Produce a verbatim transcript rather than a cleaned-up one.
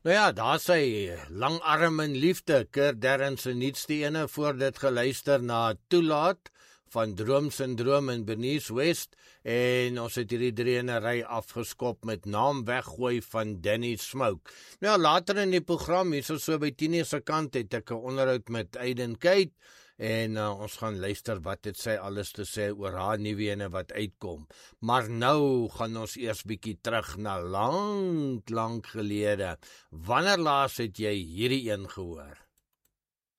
Nou ja, daar sy Langarm en Liefde, Kurt Darren se nuutste ene, voor dit geluister na Toelaat van Droomsyndroom en Bernice West, en ons het hierdie drieënery afgeskop met Naam Weggooi van Danny Smoke. Nou ja, later in die program, hier so by tien se kant, het ek 'n onderhoud met Aiden Kate, en uh, ons gaan luister wat het sy alles te sê oor haar nuwe ene wat uitkom. Maar nou gaan ons eers bietjie terug na lank, lank gelede. Wanneer laas het jy hierdie een gehoor?